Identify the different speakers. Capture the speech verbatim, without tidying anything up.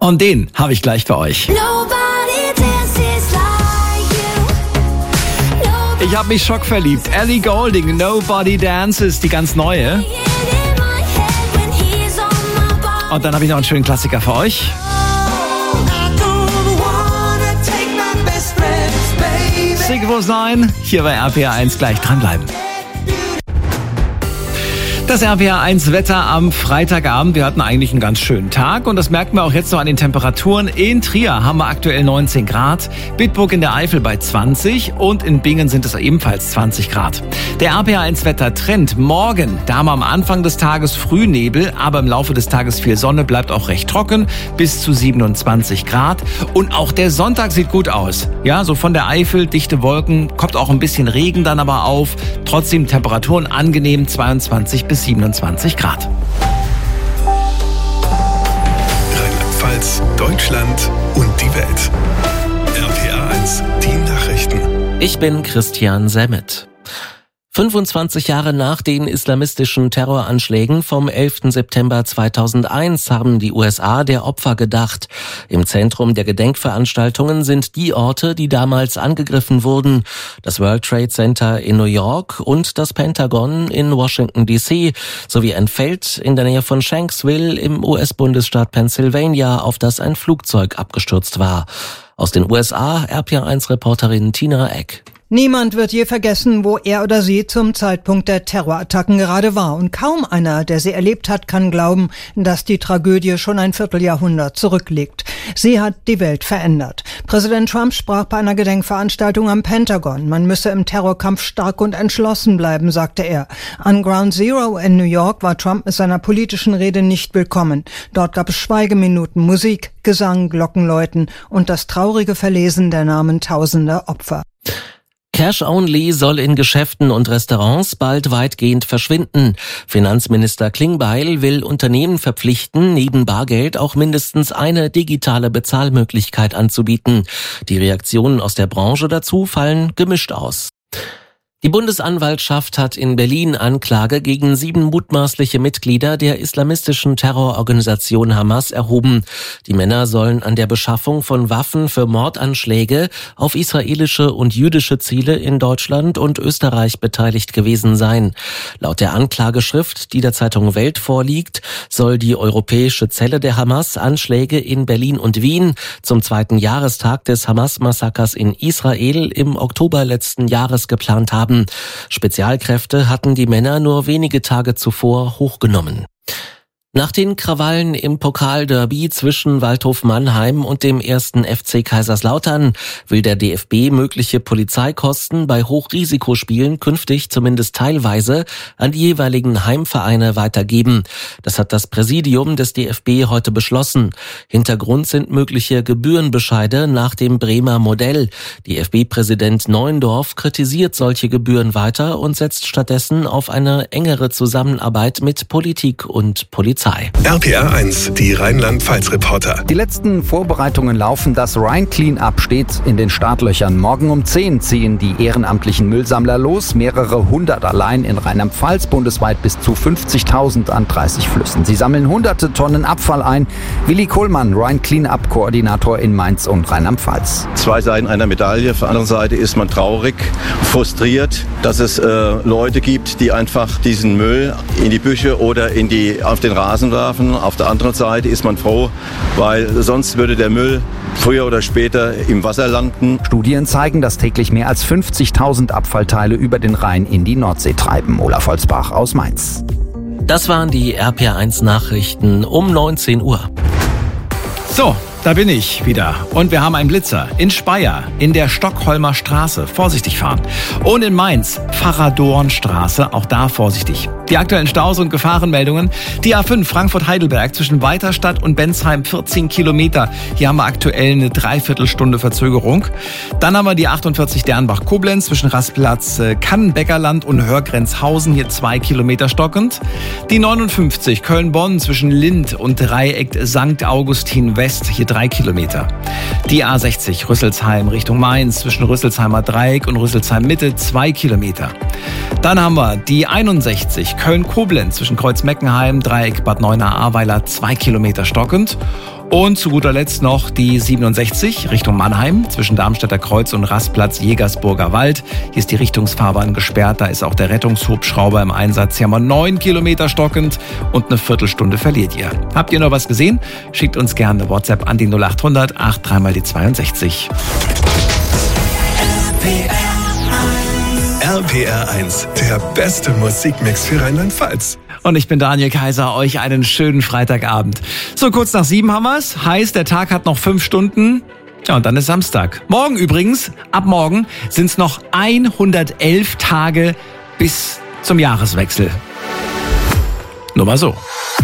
Speaker 1: Und den habe ich gleich für euch. Ich habe mich schockverliebt. Ellie Goulding, Nobody Dances, die ganz neue. Und dann habe ich noch einen schönen Klassiker für euch. Sigur Rós, hier bei R P R eins, gleich dranbleiben. Das R P R eins Wetter am Freitagabend. Wir hatten eigentlich einen ganz schönen Tag und das merken wir auch jetzt noch an den Temperaturen. In Trier haben wir aktuell neunzehn Grad, Bitburg in der Eifel bei zwanzig und in Bingen sind es ebenfalls zwanzig Grad. Der R P R eins Wettertrend morgen, da haben wir am Anfang des Tages Frühnebel, aber im Laufe des Tages viel Sonne, bleibt auch recht trocken, bis zu siebenundzwanzig Grad. Und auch der Sonntag sieht gut aus. Ja, so von der Eifel, dichte Wolken, kommt auch ein bisschen Regen dann aber auf. Trotzdem Temperaturen angenehm, zweiundzwanzig bis siebenundzwanzig Grad.
Speaker 2: Rheinland-Pfalz, Deutschland und die Welt. R P R eins, die Nachrichten.
Speaker 3: Ich bin Christian Semmet. fünfundzwanzig Jahre nach den islamistischen Terroranschlägen vom elften September zweitausendeins haben die U S A der Opfer gedacht. Im Zentrum der Gedenkveranstaltungen sind die Orte, die damals angegriffen wurden. Das World Trade Center in New York und das Pentagon in Washington D C sowie ein Feld in der Nähe von Shanksville im U S-Bundesstaat Pennsylvania, auf das ein Flugzeug abgestürzt war. Aus den U S A, R P R eins Reporterin Tina Eck.
Speaker 4: Niemand wird je vergessen, wo er oder sie zum Zeitpunkt der Terrorattacken gerade war. Und kaum einer, der sie erlebt hat, kann glauben, dass die Tragödie schon ein Vierteljahrhundert zurückliegt. Sie hat die Welt verändert. Präsident Trump sprach bei einer Gedenkveranstaltung am Pentagon. Man müsse im Terrorkampf stark und entschlossen bleiben, sagte er. An Ground Zero in New York war Trump mit seiner politischen Rede nicht willkommen. Dort gab es Schweigeminuten, Musik, Gesang, Glockenläuten und das traurige Verlesen der Namen tausender Opfer.
Speaker 3: Cash Only soll in Geschäften und Restaurants bald weitgehend verschwinden. Finanzminister Klingbeil will Unternehmen verpflichten, neben Bargeld auch mindestens eine digitale Bezahlmöglichkeit anzubieten. Die Reaktionen aus der Branche dazu fallen gemischt aus. Die Bundesanwaltschaft hat in Berlin Anklage gegen sieben mutmaßliche Mitglieder der islamistischen Terrororganisation Hamas erhoben. Die Männer sollen an der Beschaffung von Waffen für Mordanschläge auf israelische und jüdische Ziele in Deutschland und Österreich beteiligt gewesen sein. Laut der Anklageschrift, die der Zeitung Welt vorliegt, soll die europäische Zelle der Hamas Anschläge in Berlin und Wien zum zweiten Jahrestag des Hamas-Massakers in Israel im Oktober letzten Jahres geplant haben. Spezialkräfte hatten die Männer nur wenige Tage zuvor hochgenommen. Nach den Krawallen im Pokalderby zwischen Waldhof Mannheim und dem ersten F C Kaiserslautern will der D F B mögliche Polizeikosten bei Hochrisikospielen künftig zumindest teilweise an die jeweiligen Heimvereine weitergeben. Das hat das Präsidium des D F B heute beschlossen. Hintergrund sind mögliche Gebührenbescheide nach dem Bremer Modell. D F B-Präsident Neuendorf kritisiert solche Gebühren weiter und setzt stattdessen auf eine engere Zusammenarbeit mit Politik und Polizei.
Speaker 2: R P R eins, die Rheinland-Pfalz-Reporter.
Speaker 5: Die letzten Vorbereitungen laufen, das Rhein Clean-Up steht in den Startlöchern. Morgen um zehn ziehen die ehrenamtlichen Müllsammler los, mehrere hundert allein in Rheinland-Pfalz, bundesweit bis zu fünfzigtausend an dreißig Flüssen. Sie sammeln hunderte Tonnen Abfall ein. Willi Kohlmann, Rhein Clean-Up-Koordinator in Mainz und Rheinland-Pfalz.
Speaker 6: Zwei Seiten einer Medaille. Auf der anderen Seite ist man traurig, frustriert, dass es äh, Leute gibt, die einfach diesen Müll in die Büsche oder in die, auf den Rasen werfen. Auf der anderen Seite ist man froh, weil sonst würde der Müll früher oder später im Wasser landen.
Speaker 5: Studien zeigen, dass täglich mehr als fünfzigtausend Abfallteile über den Rhein in die Nordsee treiben. Olaf Holzbach aus Mainz.
Speaker 3: Das waren die R P R eins Nachrichten um neunzehn Uhr.
Speaker 1: So, da bin ich wieder. Und wir haben einen Blitzer in Speyer, in der Stockholmer Straße. Vorsichtig fahren. Und in Mainz, Pfarrer-Dorn-Straße. Auch da vorsichtig. Die aktuellen Staus und Gefahrenmeldungen. Die A fünf Frankfurt-Heidelberg zwischen Weiterstadt und Bensheim vierzehn Kilometer. Hier haben wir aktuell eine Dreiviertelstunde Verzögerung. Dann haben wir die achtundvierzig Dernbach-Koblenz zwischen Rastplatz Kannenbäckerland und Hörgrenzhausen. Hier zwei Kilometer stockend. Die neunundfünfzig Köln-Bonn zwischen Lind und Dreieck Sankt Augustin West. Hier drei Kilometer. Die A sechzig Rüsselsheim Richtung Mainz zwischen Rüsselsheimer Dreieck und Rüsselsheim Mitte zwei Kilometer. Dann haben wir die einundsechzig Köln-Koblenz zwischen Kreuz-Meckenheim, Dreieck Bad Neuenahr-Ahrweiler zwei Kilometer stockend. Und zu guter Letzt noch die siebenundsechzig Richtung Mannheim zwischen Darmstädter Kreuz und Rastplatz Jägersburger Wald. Hier ist die Richtungsfahrbahn gesperrt, da ist auch der Rettungshubschrauber im Einsatz. Hier haben wir neun Kilometer stockend und eine Viertelstunde verliert ihr. Habt ihr noch was gesehen? Schickt uns gerne eine WhatsApp an die null acht hundert acht drei mal die zweiundsechzig.
Speaker 2: R P R eins, der beste Musikmix für Rheinland-Pfalz.
Speaker 1: Und ich bin Daniel Kaiser, euch einen schönen Freitagabend. So, kurz nach sieben haben wir's. Heißt, der Tag hat noch fünf Stunden. Ja, und dann ist Samstag. Morgen übrigens, ab morgen, sind's noch hundertelf Tage bis zum Jahreswechsel. Nur mal so.